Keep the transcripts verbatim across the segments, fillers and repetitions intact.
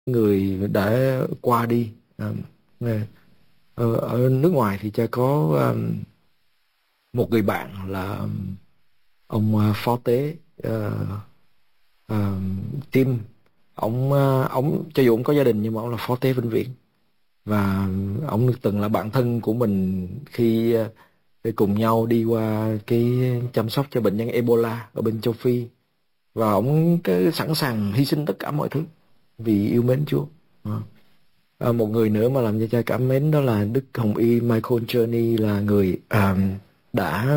người đã qua đi. À, ở, ở nước ngoài thì cha có um, một người bạn là um, ông uh, phó tế uh, uh, Tim. Ông uh, ông cho dù ông có gia đình nhưng mà ông là phó tế vĩnh viễn, và ông từng là bạn thân của mình khi uh, để cùng nhau đi qua cái chăm sóc cho bệnh nhân Ebola ở bên châu Phi, và ông cái sẵn sàng hy sinh tất cả mọi thứ vì yêu mến Chúa. À. À, một người nữa mà làm cho cha cảm mến đó là Đức Hồng Y Michael Journey, là người à, đã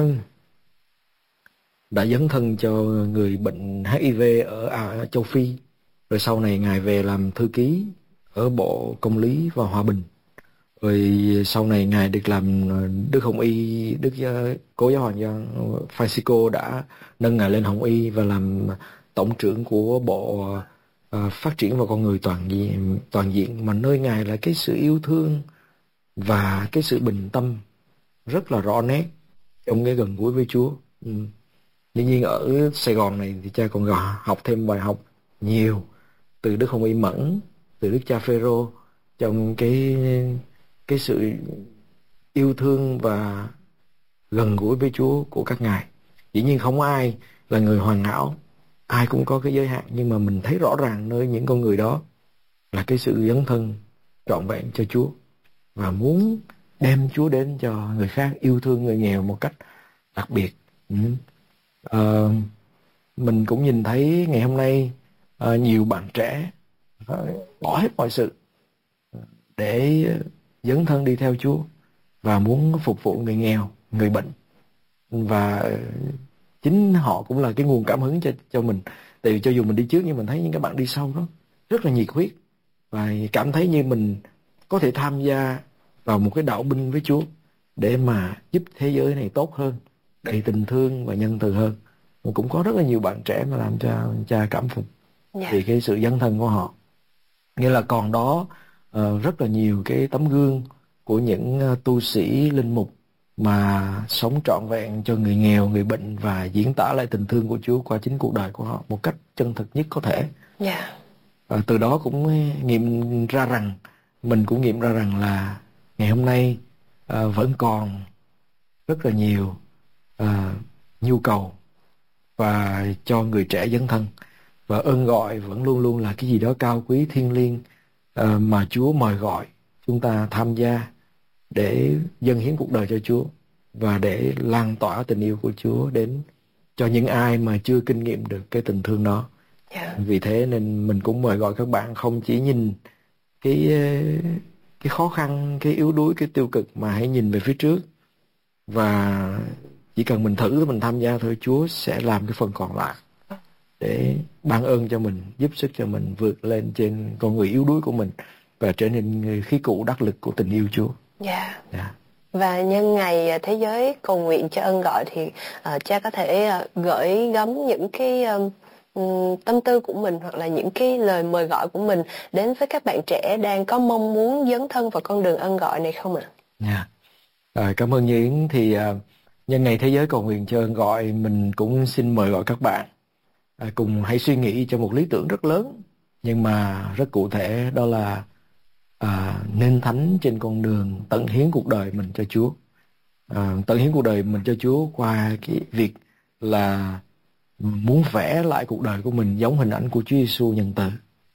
đã dấn thân cho người bệnh hát i vê ở à, châu Phi, rồi sau này ngài về làm thư ký ở Bộ Công lý và Hòa bình, rồi sau này ngài được làm Đức Hồng Y, Đức uh, Cố giáo hoàng Gioan Francisco đã nâng ngài lên Hồng Y và làm tổng trưởng của Bộ uh, Phát triển và con người toàn diện, toàn diện, mà nơi ngài là cái sự yêu thương và cái sự bình tâm rất là rõ nét trong cái gần gũi với Chúa. Ừ. Tuy nhiên ở Sài Gòn này thì cha còn học thêm bài học nhiều từ Đức Hồng Y Mẫn, từ Đức cha Phêrô, trong cái cái sự yêu thương và gần gũi với Chúa của các ngài. Dĩ nhiên không ai là người hoàn hảo, ai cũng có cái giới hạn, nhưng mà mình thấy rõ ràng nơi những con người đó là cái sự dấn thân trọn vẹn cho Chúa và muốn đem Chúa đến cho người khác, yêu thương người nghèo một cách đặc biệt. Ừ. À, mình cũng nhìn thấy ngày hôm nay à, nhiều bạn trẻ à, bỏ hết mọi sự để dấn thân đi theo Chúa và muốn phục vụ người nghèo, người bệnh, và chính họ cũng là cái nguồn cảm hứng cho cho mình. Tại vì cho dù mình đi trước nhưng mình thấy những các bạn đi sau đó rất là nhiệt huyết và cảm thấy như mình có thể tham gia vào một cái đạo binh với Chúa để mà giúp thế giới này tốt hơn, đầy tình thương và nhân từ hơn. Cũng có rất là nhiều bạn trẻ mà làm cho cha cảm phục yeah. vì cái sự dấn thân của họ. Nghĩa là còn đó uh, rất là nhiều cái tấm gương của những uh, tu sĩ linh mục mà sống trọn vẹn cho người nghèo, người bệnh và diễn tả lại tình thương của Chúa qua chính cuộc đời của họ một cách chân thực nhất có thể. Yeah. Uh, từ đó cũng nghiệm ra rằng, mình cũng nghiệm ra rằng là ngày hôm nay uh, vẫn còn rất là nhiều uh, nhu cầu và cho người trẻ dấn thân, và ơn gọi vẫn luôn luôn là cái gì đó cao quý thiêng liêng uh, mà Chúa mời gọi chúng ta tham gia để dâng hiến cuộc đời cho Chúa và để lan tỏa tình yêu của Chúa đến cho những ai mà chưa kinh nghiệm được cái tình thương đó. Yeah. Vì thế nên mình cũng mời gọi các bạn không chỉ nhìn cái cái khó khăn, cái yếu đuối, cái tiêu cực, mà hãy nhìn về phía trước, và chỉ cần mình thử, mình tham gia thôi, Chúa sẽ làm cái phần còn lại để ban ơn cho mình, giúp sức cho mình vượt lên trên con người yếu đuối của mình và trở nên người khí cụ đắc lực của tình yêu Chúa. Dạ. Yeah. Yeah. Và nhân ngày Thế giới cầu nguyện cho ơn gọi thì uh, cha có thể uh, gửi gắm những cái um, tâm tư của mình hoặc là những cái lời mời gọi của mình đến với các bạn trẻ đang có mong muốn dấn thân vào con đường ơn gọi này không ạ? Dạ. Yeah. Rồi, cảm ơn Như Yến. Thì uh, nhân ngày Thế giới cầu nguyện cho ơn gọi, mình cũng xin mời gọi các bạn à, cùng hãy suy nghĩ cho một lý tưởng rất lớn nhưng mà rất cụ thể, đó là à, nên thánh trên con đường tận hiến cuộc đời mình cho Chúa. À, tận hiến cuộc đời mình cho Chúa qua cái việc là muốn vẽ lại cuộc đời của mình giống hình ảnh của Chúa Giêsu nhân từ,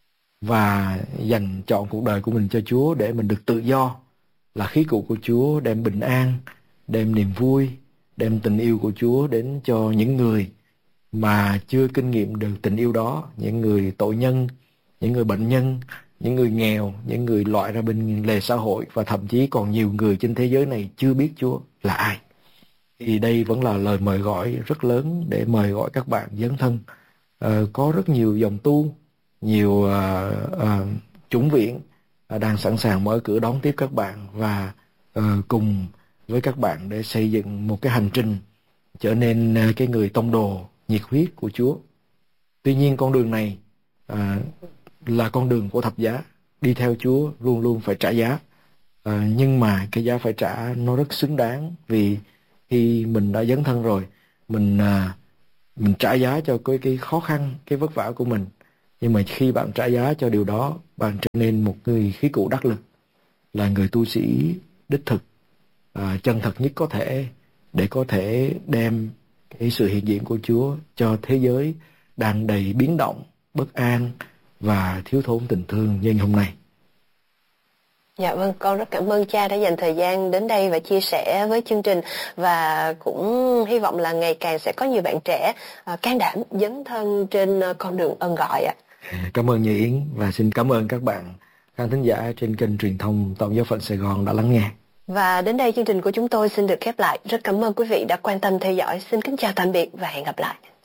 và dành chọn cuộc đời của mình cho Chúa để mình được tự do, là khí cụ của Chúa, đem bình an, đem niềm vui, đem tình yêu của Chúa đến cho những người mà chưa kinh nghiệm được tình yêu đó, những người tội nhân, những người bệnh nhân, những người nghèo, những người loại ra bên lề xã hội, và thậm chí còn nhiều người trên thế giới này chưa biết Chúa là ai. Thì đây vẫn là lời mời gọi rất lớn để mời gọi các bạn dấn thân. À, có rất nhiều dòng tu, nhiều uh, uh, chủng viện uh, đang sẵn sàng mở cửa đón tiếp các bạn và uh, cùng với các bạn để xây dựng một cái hành trình trở nên uh, cái người tông đồ nhiệt huyết của Chúa. Tuy nhiên con đường này uh, là con đường của thập giá. Đi theo Chúa luôn luôn phải trả giá, à, nhưng mà cái giá phải trả nó rất xứng đáng, vì khi mình đã dấn thân rồi, mình à, mình trả giá cho cái, cái khó khăn, cái vất vả của mình, Nhưng mà khi bạn trả giá cho điều đó, bạn trở nên một người khí cụ đắc lực, là người tu sĩ đích thực, à, chân thật nhất có thể, để có thể đem cái sự hiện diện của Chúa cho thế giới đang đầy biến động, bất an và thiếu thốn tình thương như hôm nay. Dạ vâng, con rất cảm ơn cha đã dành thời gian đến đây và chia sẻ với chương trình, và cũng hy vọng là ngày càng sẽ có nhiều bạn trẻ uh, can đảm dấn thân trên uh, con đường ơn gọi ạ. Cảm ơn Như Yến và xin cảm ơn các bạn khán thính giả trên kênh truyền thông Tổng giáo phận Sài Gòn đã lắng nghe. Và đến đây chương trình của chúng tôi xin được khép lại. Rất cảm ơn quý vị đã quan tâm theo dõi. Xin kính chào tạm biệt và hẹn gặp lại.